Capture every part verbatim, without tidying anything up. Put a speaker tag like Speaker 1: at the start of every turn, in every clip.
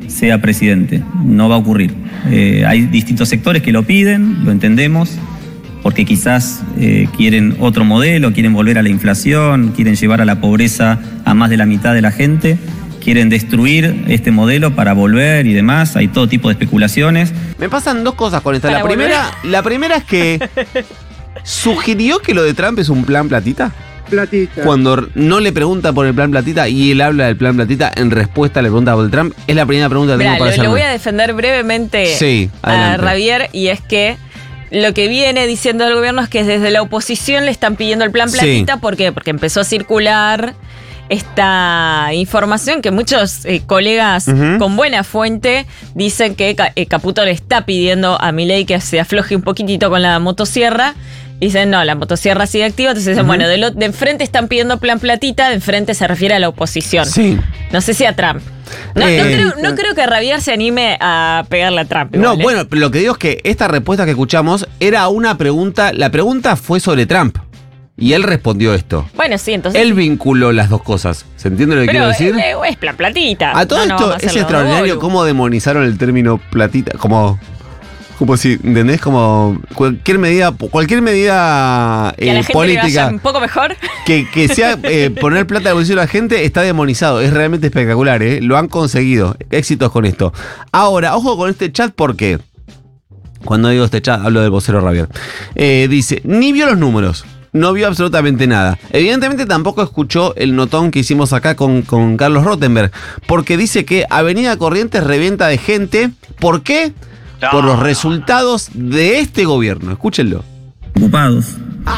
Speaker 1: sea presidente. No va a ocurrir. Eh, hay distintos sectores que lo piden, lo entendemos, porque quizás eh, quieren otro modelo, quieren volver a la inflación, quieren llevar a la pobreza a más de la mitad de la gente, quieren destruir este modelo para volver y demás. Hay todo tipo de especulaciones.
Speaker 2: Me pasan dos cosas con esta.
Speaker 3: Para
Speaker 2: La primera, la primera es que sugirió que lo de Trump es un plan platita.
Speaker 4: Platita.
Speaker 2: Cuando no le pregunta por el plan platita y él habla del plan platita, en respuesta le pregunta por el Trump, es la primera pregunta que
Speaker 3: Mirá,
Speaker 2: tengo para
Speaker 3: lo,
Speaker 2: hacerme.
Speaker 3: lo voy a defender brevemente
Speaker 2: Sí,
Speaker 3: a
Speaker 2: adelante.
Speaker 3: Javier, y es que lo que viene diciendo el gobierno es que desde la oposición le están pidiendo el plan platita.
Speaker 2: Sí.
Speaker 3: ¿Por qué? Porque empezó a circular esta información que muchos eh, colegas
Speaker 2: Ujú.
Speaker 3: con buena fuente dicen que Ca- eh, Caputo le está pidiendo a Milei que se afloje un poquitito con la motosierra. Dicen, no, la motosierra sigue activa. Entonces dicen,
Speaker 2: Ujú.
Speaker 3: bueno, de, lo, de enfrente están pidiendo plan platita, de enfrente se refiere a la oposición.
Speaker 2: Sí.
Speaker 3: No sé si a Trump. No,
Speaker 2: Eh,
Speaker 3: no, creo, no creo que Javier se anime a pegarle a Trump.
Speaker 2: No,
Speaker 3: igual, ¿eh?
Speaker 2: bueno, pero lo que digo es que esta respuesta que escuchamos era una pregunta. La pregunta fue sobre Trump. Y él respondió esto.
Speaker 3: Bueno, sí, entonces.
Speaker 2: Él vinculó las dos cosas. ¿Se entiende lo que
Speaker 3: pero
Speaker 2: quiero decir?
Speaker 3: eh, eh, es plan platita.
Speaker 2: A todo
Speaker 3: No, no,
Speaker 2: esto
Speaker 3: vamos a
Speaker 2: es
Speaker 3: hacerlo
Speaker 2: extraordinario
Speaker 3: bolu.
Speaker 2: cómo demonizaron el término platita. Como. Como si, ¿entendés? Como cualquier medida, cualquier medida
Speaker 3: Que a la
Speaker 2: eh,
Speaker 3: gente le
Speaker 2: política
Speaker 3: vaya un poco mejor.
Speaker 2: que, que sea eh, poner plata al bolsillo de la gente está demonizado. Es realmente espectacular, ¿eh? Lo han conseguido. Éxitos con esto. Ahora, ojo con este chat porque cuando digo este chat hablo del vocero Javier. Eh, dice, ni vio los números. No vio absolutamente nada. Evidentemente tampoco escuchó el notón que hicimos acá con, con Carlos Rottenberg. Porque dice que Avenida Corrientes revienta de gente. ¿Por qué? Por los resultados de este gobierno. Escúchenlo.
Speaker 1: Ocupados.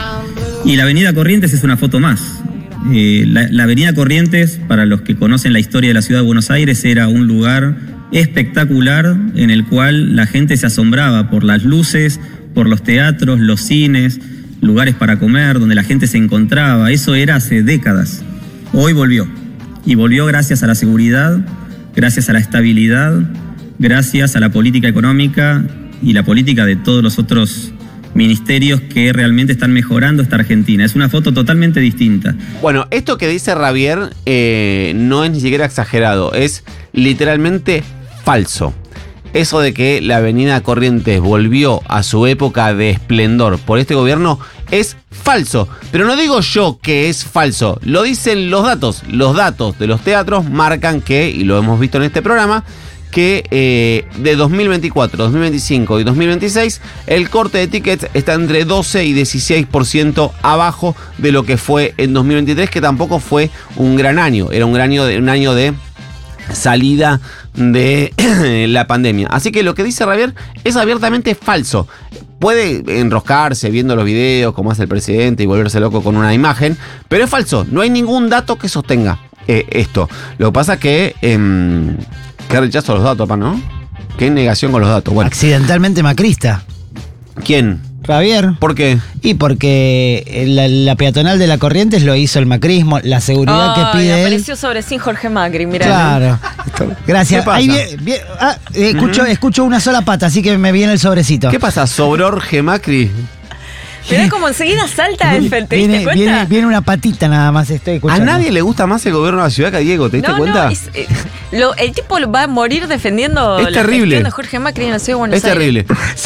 Speaker 1: Y la avenida Corrientes es una foto más. Eh, la, la avenida Corrientes, para los que conocen la historia de la ciudad de Buenos Aires, era un lugar espectacular en el cual la gente se asombraba por las luces, por los teatros, los cines, lugares para comer, donde la gente se encontraba. Eso era hace décadas. Hoy volvió. Y volvió gracias a la seguridad, gracias a la estabilidad, gracias a la política económica y la política de todos los otros ministerios que realmente están mejorando esta Argentina. Es una foto totalmente distinta.
Speaker 2: Bueno, esto que dice Javier eh, no es ni siquiera exagerado, es literalmente falso. Eso de que la avenida Corrientes volvió a su época de esplendor por este gobierno es falso. Pero no digo yo que es falso, lo dicen los datos. Los datos de los teatros marcan que, y lo hemos visto en este programa, que eh, de dos mil veinticuatro, dos mil veinticinco y dos mil veintiséis el corte de tickets está entre doce y dieciséis por ciento abajo de lo que fue en dos mil veintitrés, que tampoco fue un gran año, era un gran año de, un año de salida de la pandemia. Así que lo que dice Javier es abiertamente falso. Puede enroscarse viendo los videos como hace el presidente y volverse loco con una imagen, pero es falso, no hay ningún dato que sostenga eh, esto. Lo que pasa es que... Eh, Qué rechazo a los datos, papá, ¿no? Qué negación con los datos. Bueno,
Speaker 5: Accidentalmente macrista.
Speaker 2: ¿quién?
Speaker 5: Javier.
Speaker 2: ¿Por qué?
Speaker 5: Y porque la, la peatonal de la Corrientes lo hizo el macrismo, la seguridad
Speaker 3: Ay,
Speaker 5: que pide él.
Speaker 3: apareció sobre sin Jorge Macri, mirá.
Speaker 5: Claro. Gracias.
Speaker 2: ¿Qué pasa?
Speaker 5: Ahí vie- vie- ah, eh, escucho, escucho una sola pata, así que me viene el sobrecito.
Speaker 2: ¿Qué pasa? ¿Sobrorge Macri?
Speaker 3: Mirá como enseguida salta el fel, ¿te
Speaker 5: viene,
Speaker 3: diste cuenta?
Speaker 5: viene, viene una patita nada más, estoy
Speaker 2: A
Speaker 5: escuchando.
Speaker 2: nadie le gusta más el gobierno de la ciudad que a Diego, ¿te diste
Speaker 3: no,
Speaker 2: cuenta?
Speaker 3: no, es, eh, lo- el tipo va a morir defendiendo
Speaker 2: Es
Speaker 3: la
Speaker 2: terrible.
Speaker 3: gestión de Jorge Macri en la ciudad de Buenos
Speaker 2: Es
Speaker 3: Aires.
Speaker 2: terrible.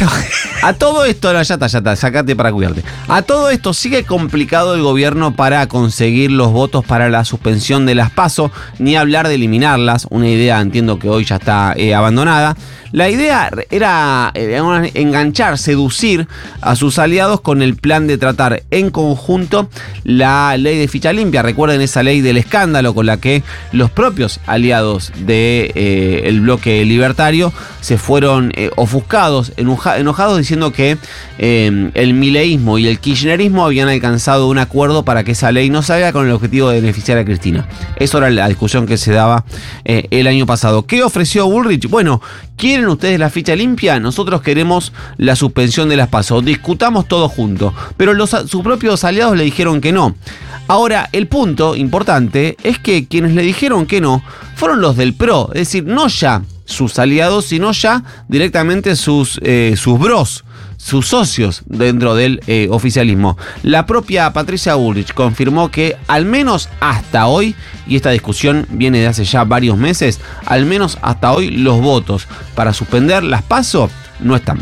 Speaker 2: A todo esto, no, ya está, ya está, sacate para cuidarte. A todo esto sigue complicado el gobierno para conseguir los votos para la suspensión de las PASO, ni hablar de eliminarlas, una idea entiendo que hoy ya está eh, abandonada. La idea era eh, enganchar, seducir a sus aliados con el plan de tratar en conjunto la ley de ficha limpia. Recuerden esa ley del escándalo con la que los propios aliados del de, eh, el bloque libertario se fueron eh, ofuscados, enoja, enojados diciendo que eh, el mileísmo y el kirchnerismo habían alcanzado un acuerdo para que esa ley no salga con el objetivo de beneficiar a Cristina. Eso era la discusión que se daba eh, el año pasado. ¿Qué ofreció Bullrich? Bueno, ¿quieren ustedes la ficha limpia? Nosotros queremos la suspensión de las PASO. Discutamos todo juntos. Pero los, sus propios aliados le dijeron que no. Ahora, el punto importante es que quienes le dijeron que no fueron los del P R O. Es decir, no ya sus aliados, sino ya directamente sus, eh, sus bros. sus socios dentro del eh, oficialismo. La propia Patricia Bullrich confirmó que al menos hasta hoy, y esta discusión viene de hace ya varios meses, al menos hasta hoy los votos para suspender las PASO no están.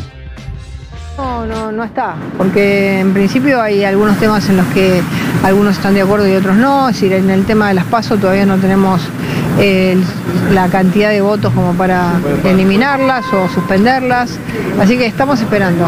Speaker 4: No, no, no está, porque en principio hay algunos temas en los que algunos están de acuerdo y otros no, es decir, en el tema de las PASO todavía no tenemos eh, la cantidad de votos como para eliminarlas o suspenderlas, así que estamos esperando.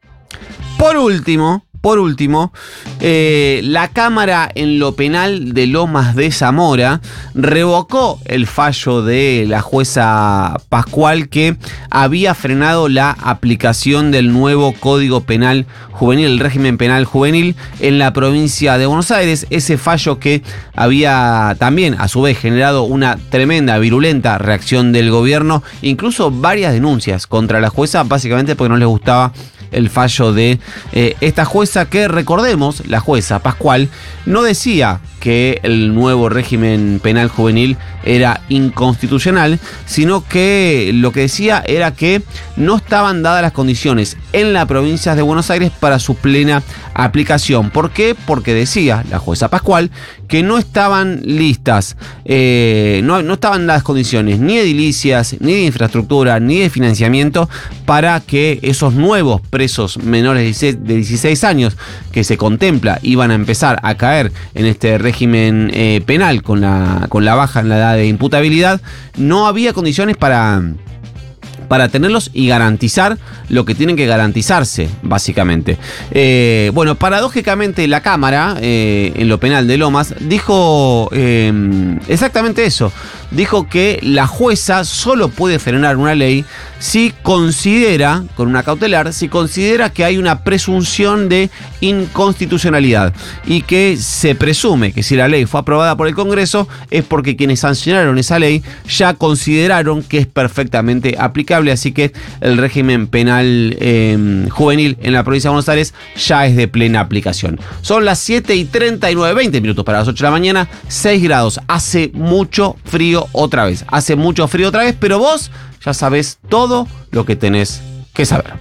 Speaker 2: Por último, por último, eh, la Cámara en lo penal de Lomas de Zamora revocó el fallo de la jueza Pascual que había frenado la aplicación del nuevo Código Penal Juvenil, el régimen penal juvenil en la provincia de Buenos Aires. Ese fallo que había también a su vez generado una tremenda, virulenta reacción del gobierno, incluso varias denuncias contra la jueza, básicamente porque no les gustaba el fallo de eh, esta jueza que, recordemos, la jueza Pascual no decía que el nuevo régimen penal juvenil era inconstitucional, sino que lo que decía era que no estaban dadas las condiciones en la provincia de Buenos Aires para su plena aplicación. ¿Por qué? Porque decía la jueza Pascual que no estaban listas, eh, no, no estaban dadas condiciones ni edilicias, ni de infraestructura, ni de financiamiento para que esos nuevos presos menores de dieciséis años que se contempla iban a empezar a caer en este régimen eh, penal con la, con la baja en la edad de imputabilidad, no había condiciones para... para tenerlos y garantizar lo que tienen que garantizarse, básicamente. Eh, bueno, paradójicamente la Cámara, eh, en lo penal de Lomas, dijo eh, exactamente eso. Dijo que la jueza solo puede frenar una ley si considera, con una cautelar, si considera que hay una presunción de inconstitucionalidad y que se presume que si la ley fue aprobada por el Congreso es porque quienes sancionaron esa ley ya consideraron que es perfectamente aplicable, así que el régimen penal eh, juvenil en la provincia de Buenos Aires ya es de plena aplicación. Son las siete y treinta y nueve, veinte minutos para las ocho de la mañana, seis grados, hace mucho frío otra vez, hace mucho frío otra vez, pero vos ya sabés todo lo que tenés que saber.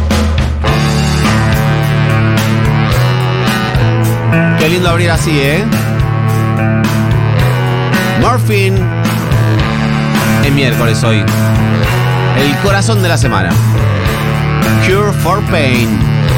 Speaker 2: Qué lindo abrir así, ¿eh? Morphine. Es miércoles hoy. El corazón de la semana. Cure for Pain.